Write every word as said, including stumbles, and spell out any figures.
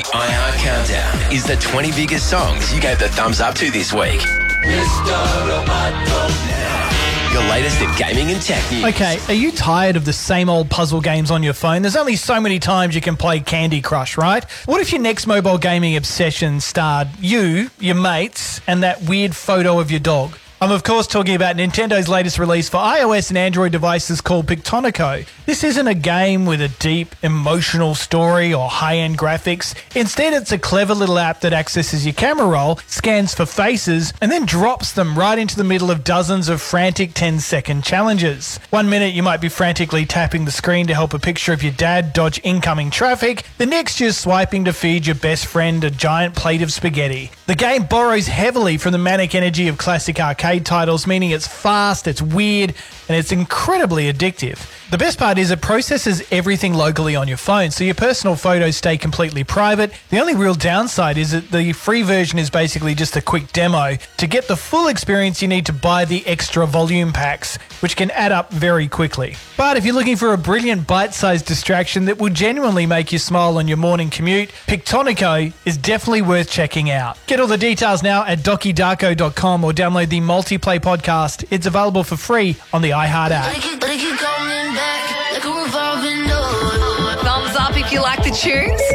iHeart Countdown is the twenty biggest songs you gave the thumbs up to this week. Your latest in gaming and tech news. Okay, are you tired of the same old puzzle games on your phone? There's only so many times you can play Candy Crush, right? What if your next mobile gaming obsession starred you, your mates, and that weird photo of your dog? I'm of course talking about Nintendo's latest release for iOS and Android devices called Pictonico. This isn't a game with a deep, emotional story or high-end graphics. Instead, it's a clever little app that accesses your camera roll, scans for faces, and then drops them right into the middle of dozens of frantic ten-second challenges. One minute you might be frantically tapping the screen to help a picture of your dad dodge incoming traffic. The next you're swiping to feed your best friend a giant plate of spaghetti. The game borrows heavily from the manic energy of classic arcade titles, meaning it's fast, it's weird, and it's incredibly addictive. The best part is it processes everything locally on your phone, so your personal photos stay completely private. The only real downside is that the free version is basically just a quick demo. To get the full experience, you need to buy the extra volume packs, which can add up very quickly. But if you're looking for a brilliant bite-sized distraction that will genuinely make you smile on your morning commute, Pictonico is definitely worth checking out. Get all the details now at doki darko dot com or download the Multiplay podcast. It's available for free on the iHeart app. Thumbs up if you like the tunes.